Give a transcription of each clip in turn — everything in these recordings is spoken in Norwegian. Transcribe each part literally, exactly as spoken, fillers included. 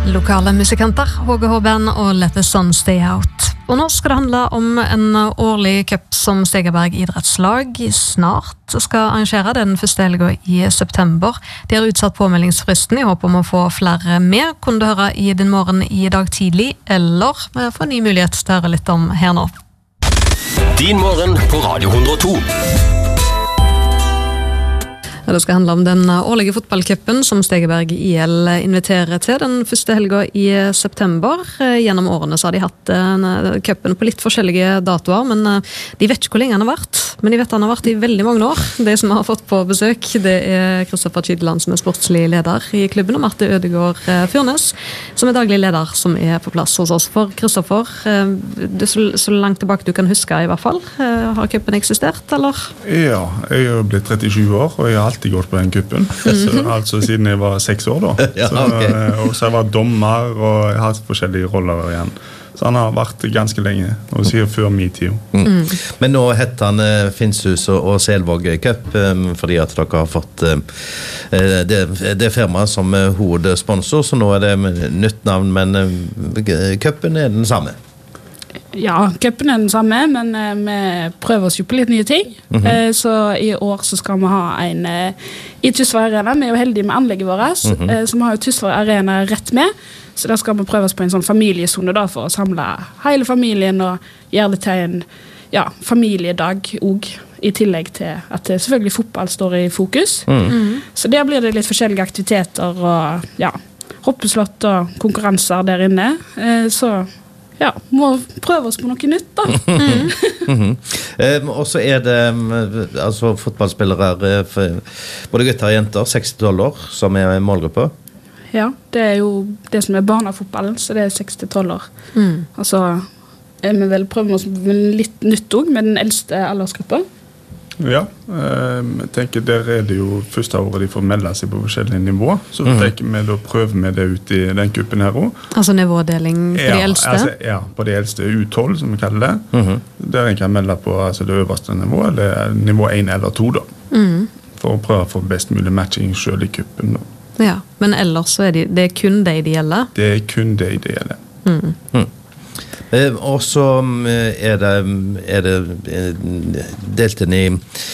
Lokale musikanter, H G H-band og Let the Sun Stay Out. Og nå skal det handle om en årlig cup som Stegaberg idrettslag snart skal arrangere den første helgen i september. De har utsatt påmeldingsfristen i håp om å få flere med. Kunne du høre i din morgen i dag tidlig, eller få en ny mulighet til å høre litt om her nå. Din morgen på Radio hundre og to. Det skal handle om den årlige fotballcupen som Stegaberg I L inviterer til den første helgen i september. Gjennom årene så har de hatt cupen på litt forskjellige datoer, men de vet ikke hvor lenge den har vært. Men de vet han har vært I veldig mange år. De som har fått på besøk, det er Kristoffer Kydeland som er sportslig leder I klubben, og Marte Ødegård Fyrnes, som er daglig leder som er på plass hos oss. For Kristoffer, det er så, så langt tilbake du kan huske I hvert fall. Har cupen eksistert, eller? Ja, jeg har blitt trettisju år, og jeg har alltid gått på den kuppen. Så, altså siden jeg var seks år da. Ja, så, okay. Og så har jeg vært dommer, og jeg har hatt forskjellige roller igjen. Så han har vært ganske lenge, og sikkert før min tid. Mm. Mm. Men nå heter han uh, Finnshus og, og Selvåg Cup, um, fordi at dere har fått uh, det, det firmaet som uh, hovedsponsor, så nå er det nytt navn, men uh, cupen er den samme. Ja, cupen er den samme, men uh, vi prøver oss jo på litt nye ting. Mm-hmm. uh, så I år så skal vi ha en uh, I Tysvær Arena. Vi er jo heldige med anlegget vårt, mm-hmm. uh, så vi har jo Tysvær Arena rett med. Så da skal vi prøve oss på en sånn familiesone da, for å samle hele familien og gjøre det til en ja, familiedag også, I tillegg til at det selvfølgelig fotball står I fokus. Mm. Mm. Så der blir det litt forskjellige aktiviteter og ja, hoppeslott og konkurranser der inne. Uh, så ja, må prøve oss på noe nytt da. Mm. mm-hmm. um, og så er det altså fotballspillere, både gutter og jenter, seks til tolv år, som er målgruppe. Ja, det er jo det som er barnefotballen, så det er seks til tolv år. Mm. Og så er vi vel prøver oss med litt nytt også, med den eldste aldersgruppen. Ja, eh, jeg tenker der er det jo første året de får melde seg på forskjellige nivå, så mm-hmm. tenker vi da prøver vi det ut I den kuppen her også. Altså nivådeling på ja, de eldste? Altså, ja, på de eldste U tolv som vi kaller det. Mm-hmm. Der en kan melde på altså, det øverste nivå, eller nivå én eller to da. Mm. For å prøve å få best mulig matching selv I kuppen da. Ja, men ellers så er de, det er kun det de gjelder? Det er kun det de gjelder. Mm. Mm. Eh, og så er det, er det delt inn I,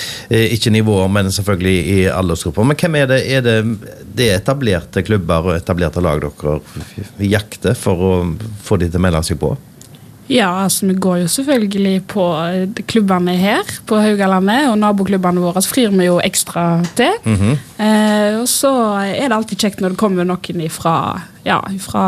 ikke nivåer, men selvfølgelig I aldersgrupper. Men hvem er det? Er det, det etablerte klubber og etablerte lag dere jakter for å få de til å melde seg på? Ja, altså vi går jo selvfølgelig på klubbene her på Haugalandet, og naboklubbene våre frir vi jo ekstra til. Mm-hmm. eh, og så er det alltid kjekt når det kommer noen ifra, ja, ifra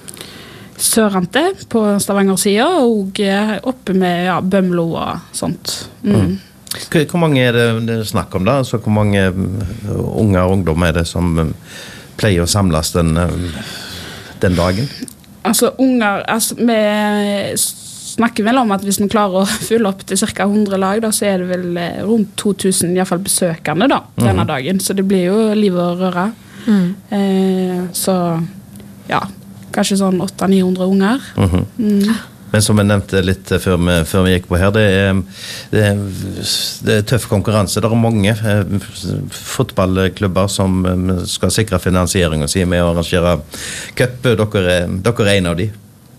Sørante på Stavanger-siden, og oppe med ja, Bømlo og sånt. Mm. Mm. Hvor mange er det, det snakk om da? Altså, hvor mange unge og ungdom er det som pleier å samles den, den dagen? Altså, unger, altså, vi snakker vel om at hvis vi klarer å fylle opp til cirka hundre lag, da, så er det vel rundt to tusen I hvert fall besøkende da, denne mm-hmm. dagen. Så det blir jo liv og røre. Mm. Eh, så, ja, kanskje sånn åtte til ni hundre unger. Mm-hmm. Mm. Men som jeg nevnte litt før vi, før vi gikk på her, det er, det, er, det er tøff konkurranse. Det er mange eh, fotballklubber som skal sikre finansiering og si med å arrangere cup. Dere er, dere er en av de.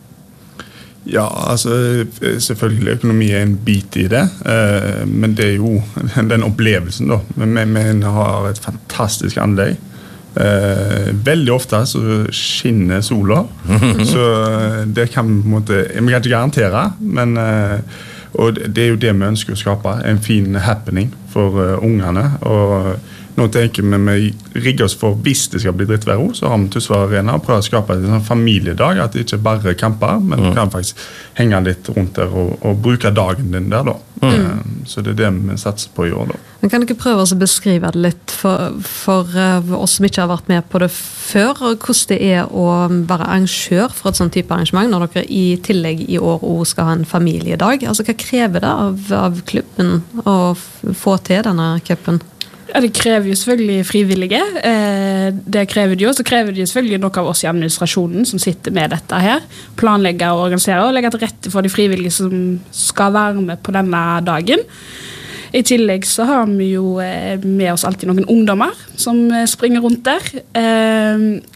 Ja, altså selvfølgelig økonomi er en bit I det, eh, men det er jo den opplevelsen da. Men vi har et fantastisk anlegg. Uh, veldig ofte så skinner sola så det kan på en måte jeg kan ikke garantere men uh, og det er jo det vi ønsker å skape en fin happening for uh, ungene og nå tenker vi vi rigger oss for hvis det skal bli drittvær så har vi Tysvær Arena og prøver å skape en sånn familiedag at det ikke bare kamper men du kan faktisk henge litt rundt der og, og bruke dagen din der da mm. uh, så det er det vi satser på I år da. Men kan du ikke prøve å beskrive det litt for, for uh, oss som ikke har vært med på det før, og hvordan det er å være arrangør for et sånn type arrangement, når dere I tillegg I år også skal ha en familiedag? Altså, hva krever det av, av klubben å få til denne cupen? Ja, det krever jo selvfølgelig frivillige. Eh, det krever de jo, så krever de selvfølgelig noe av oss I administrasjonen som sitter med dette her. Planlegge og organisere og legge til rette for de frivillige som skal være med på denne dagen. I tillegg så har vi jo med oss alltid noen ungdommer som springer rundt der.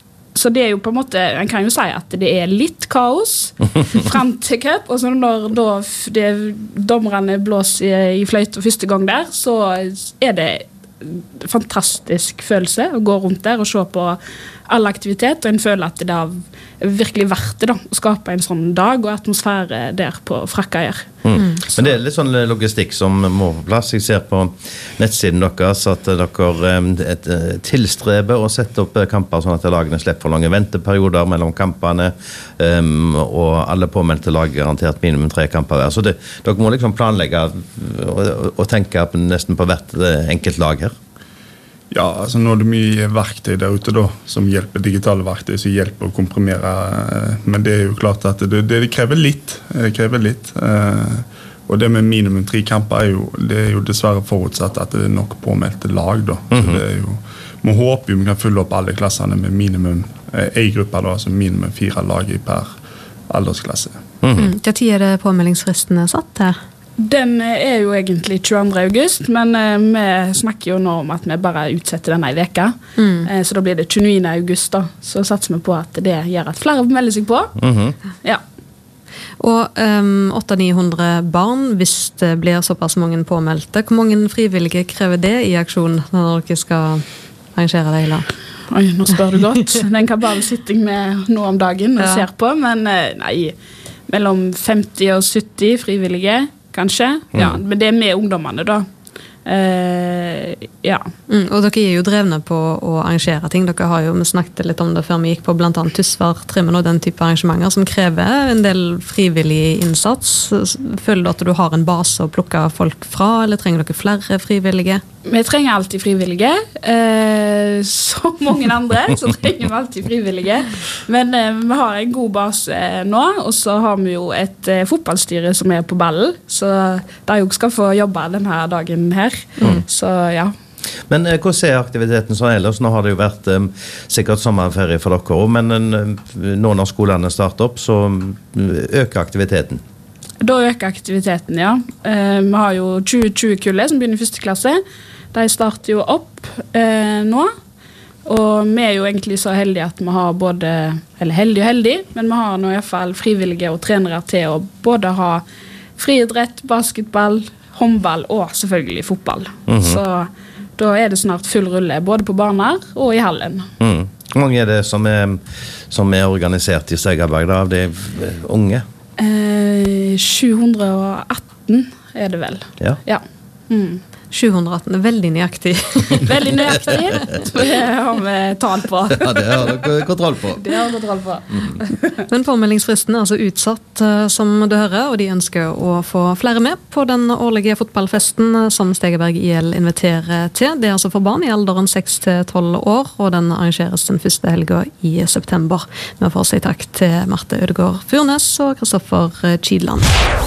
så det er jo på en måte, en kan jo si at det er litt kaos frem til cup, og så når da det, dommerne blåser i, i fløyt første gang der, så er det fantastisk følelse å gå rundt der og se på all aktivitet, og en føler at det er virkelig verdt det da, å skape en sånn dag og atmosfære der på Frakkeier. Mm. Mm. Men det er litt sånn logistikk som må på plass. Jeg ser på nettsiden deres at dere et, tilstreber å sette opp kamper sånn at lagene slipper for lange venteperioder mellom kampene, um, og alle påmeldte lag garantert minimum tre kamper hver. Så det, dere må liksom planlegge og, og tenke nesten på hvert enkelt lag her. Ja, altså nå er det mye verktøy der ute da, som hjelper, digitale verktøy som hjelper å komprimere, men det er jo klart at det, det krever litt, det krever litt, og det med minimum tre kamper er jo, det er jo dessverre forutsatt at det er nok påmeldte lag da, så det er jo, vi håper jo vi kan fylle opp alle klassene med minimum, en gruppe da, altså minimum fire lag i per aldersklasse. Mm. Hva tid er det påmeldingsfristen er satt til? Den er jo egentlig tjueandre august, men eh, vi snakker jo nå om at vi bare utsetter denne i veka. Mm. Eh, så da blir det tjueniende august da. Så satser vi på at det gjør at flere melder seg på. Mm-hmm. Ja. Og um, åtte til ni hundre barn, hvis det blir såpass mange påmeldte. Hvor mange frivillige krever det i aksjon når dere skal arrangere det hele? Oi, nå spør du godt. Den kan bare sitte med nå om dagen og ja. ser på, men nei, mellom femti og sytti frivillige, kanskje. Mm. Ja, men det er med ungdommene da. Uh, ja. Mm, og dere er jo drevne på å arrangere ting. Dere har jo, vi snakket litt om det før vi gikk på blant annet Tysvær, Trimmen og den type arrangementer som krever en del frivillig innsats. Føler du at du har en base å plukke folk fra, eller trenger dere flere frivillige? Vi trenger alltid frivillige. Eh, som mange andre, så trenger vi alltid frivillige. Men eh, vi har en god base nå, og så har vi jo et eh, fotballstyre som er på ballen, så de jo skal få jobbe denne dagen her. Mm. Så ja. Men eh, hvordan er aktiviteten sånn ellers? Nå har det jo vært eh, sikkert sommerferie for dere, men eh, noen av skolene starter opp, så øker aktiviteten. Da øker aktiviteten, ja. Eh, vi har jo tjue tjue-kullet som begynner i første klasse. De starter jo opp eh, nå, og vi er jo egentlig så heldige at vi har både, eller heldige og heldige, men vi har nå i hvert fall frivillige og trenere til å både ha friidrett, basketball, håndball og selvfølgelig fotball. Mm-hmm. Så da er det snart full rulle, både på baner og i hallen. Mm. Hvor mange er det som er, som er organisert i Stegaberg da, av de unge? Eh, sju hundre og atten er det vel. Ja. Ja. Mm. sju hundre og atten er veldig nøyaktig. Veldig nøyaktig. Det har vi tall på. Ja, det har dere kontroll på. Det har vi kontroll på. Mm. Men påmeldingsfristen er altså utsatt, som du hører, og de ønsker å få flere med på den årlige fotballfesten som Stegaberg I L inviterer til. Det er altså for barn i alderen seks til tolv år, og den arrangeres den første helga i september. Vi får si takk til Marte Ødegård Furnes og Kristoffer Kydland.